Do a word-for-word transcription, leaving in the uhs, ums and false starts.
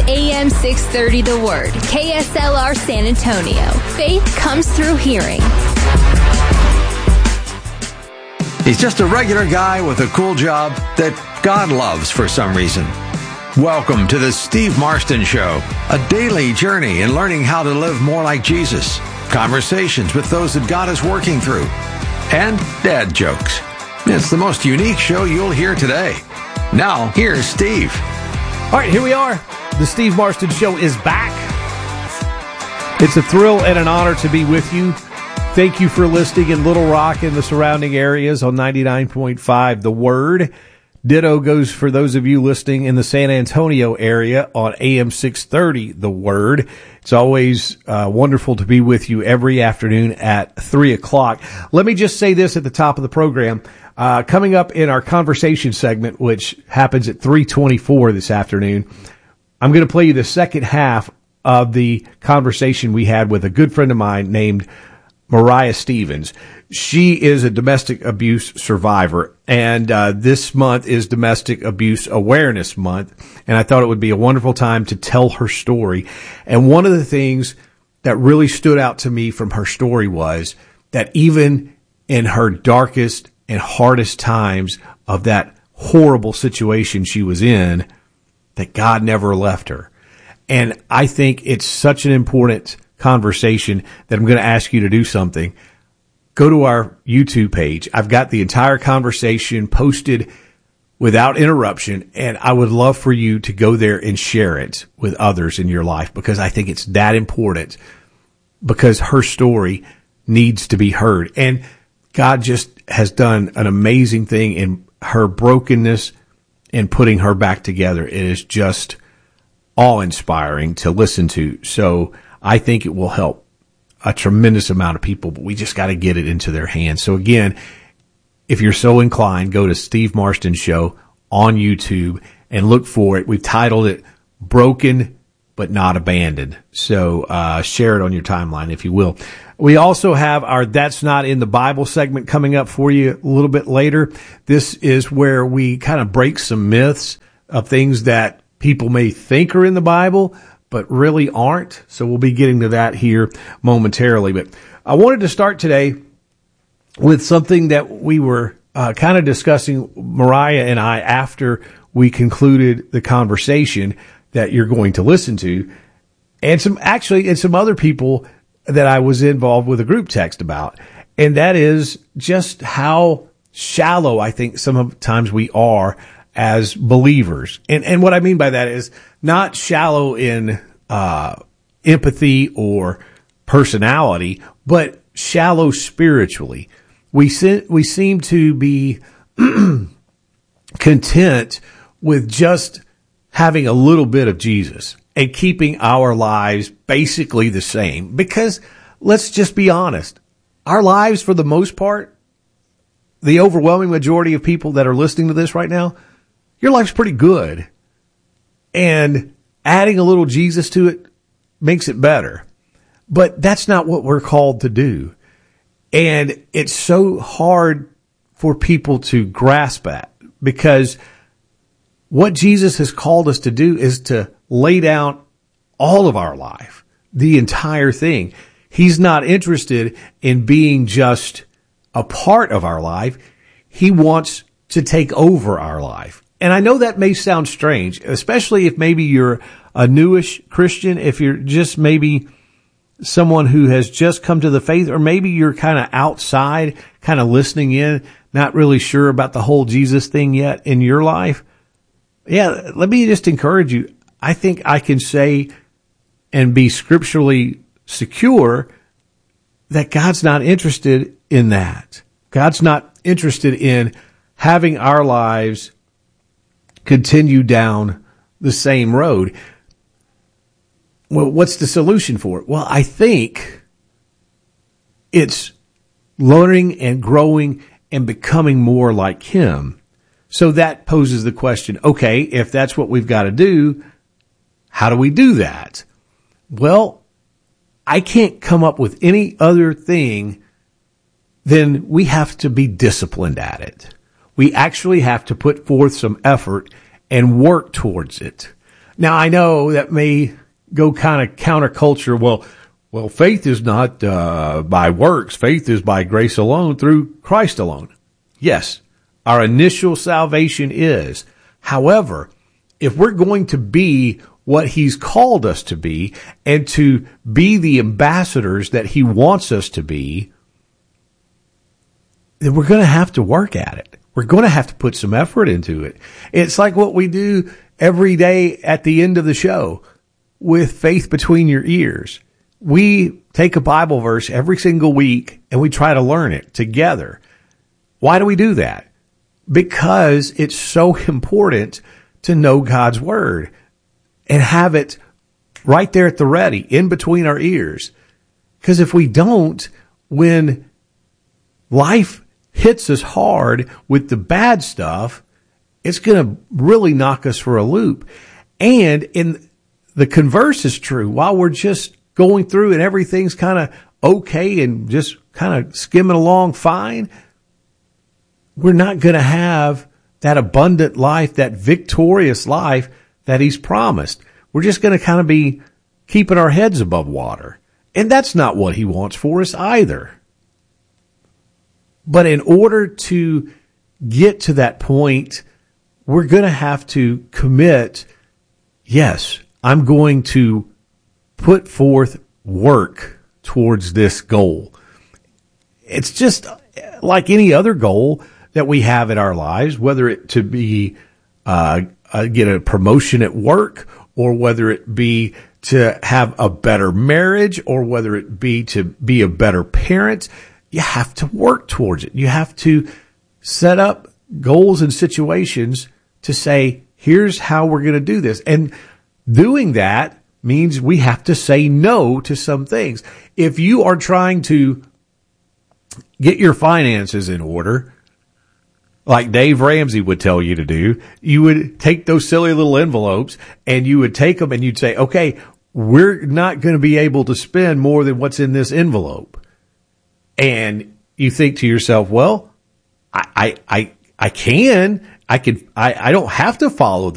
A M six thirty The Word, K S L R San Antonio. Faith comes through hearing. He's just a regular guy with a cool job that God loves for some reason. Welcome to the Steve Marston Show, a daily journey in learning how to live more like Jesus, conversations with those that God is working through, and dad jokes. It's the most unique show you'll hear today. Now, here's Steve. All right, here we are. The Steve Marston Show is back. It's a thrill and an honor to be with you. Thank you for listening in Little Rock and the surrounding areas on ninety-nine point five The Word. Ditto goes for those of you listening in the San Antonio area on A M six thirty The Word. It's always uh, wonderful to be with you every afternoon at three o'clock. Let me just say this at the top of the program. Uh, coming up in our conversation segment, which happens at three twenty-four this afternoon, I'm going to play you the second half of the conversation we had with a good friend of mine named Mariah Stevens. She is a domestic abuse survivor, and uh, this month is Domestic Abuse Awareness Month, and I thought it would be a wonderful time to tell her story. And one of the things that really stood out to me from her story was that even in her darkest and hardest times of that horrible situation she was in, that God never left her. And I think it's such an important conversation that I'm going to ask you to do something. Go to our YouTube page. I've got the entire conversation posted without interruption, and I would love for you to go there and share it with others in your life, because I think it's that important, because her story needs to be heard. And God just has done an amazing thing in her brokenness and putting her back together. It is just awe-inspiring to listen to. So I think it will help a tremendous amount of people, but we just got to get it into their hands. So again, if you're so inclined, go to Steve Marston Show on YouTube and look for it. We've titled it Broken But Not Abandoned. So uh share it on your timeline, if you will. We also have our That's Not in the Bible segment coming up for you a little bit later. This is where we kind of break some myths of things that people may think are in the Bible, but really aren't. So we'll be getting to that here momentarily. But I wanted to start today with something that we were uh, kind of discussing, Mariah and I, after we concluded the conversation that you're going to listen to, and some actually, and some other people that I was involved with a group text about. And that is just how shallow I think sometimes we are as believers. And, and what I mean by that is not shallow in, uh, empathy or personality, but shallow spiritually. We se- we seem to be content with just having a little bit of Jesus and keeping our lives basically the same. Because let's just be honest, our lives, for the most part, the overwhelming majority of people that are listening to this right now, your life's pretty good. And adding a little Jesus to it makes it better. But that's not what we're called to do. And it's so hard for people to grasp that, because what Jesus has called us to do is to lay down all of our life, the entire thing. He's not interested in being just a part of our life. He wants to take over our life. And I know that may sound strange, especially if maybe you're a newish Christian, if you're just maybe someone who has just come to the faith, or maybe you're kind of outside, kind of listening in, not really sure about the whole Jesus thing yet in your life. Yeah, let me just encourage you. I think I can say and be scripturally secure that God's not interested in that. God's not interested in having our lives continue down the same road. Well, what's the solution for it? Well, I think it's learning and growing and becoming more like Him. So that poses the question, okay, if that's what we've got to do, how do we do that? Well, I can't come up with any other thing than we have to be disciplined at it. We actually have to put forth some effort and work towards it. Now, I know that may go kind of counterculture. Well, well, faith is not uh, by works. Faith is by grace alone through Christ alone. Yes, our initial salvation is. However, if we're going to be what he's called us to be and to be the ambassadors that he wants us to be, then we're going to have to work at it. We're going to have to put some effort into it. It's like what we do every day at the end of the show with Faith Between Your Ears. We take a Bible verse every single week and we try to learn it together. Why do we do that? Because it's so important to know God's word and have it right there at the ready, in between our ears. Because if we don't, when life hits us hard with the bad stuff, it's going to really knock us for a loop. And in the converse is true. While we're just going through and everything's kind of okay and just kind of skimming along fine, we're not going to have that abundant life, that victorious life that he's promised. We're just going to kind of be keeping our heads above water. And that's not what he wants for us either. But in order to get to that point, we're going to have to commit, yes, I'm going to put forth work towards this goal. It's just like any other goal that we have in our lives, whether it to be uh, uh, get a promotion at work, or whether it be to have a better marriage, or whether it be to be a better parent. You have to work towards it. You have to set up goals and situations to say, here's how we're going to do this. And doing that means we have to say no to some things. If you are trying to get your finances in order, like Dave Ramsey would tell you to do, you would take those silly little envelopes and you would take them and you'd say, okay, we're not going to be able to spend more than what's in this envelope. And you think to yourself, well, I, I, I, I can, I can, I, I don't have to follow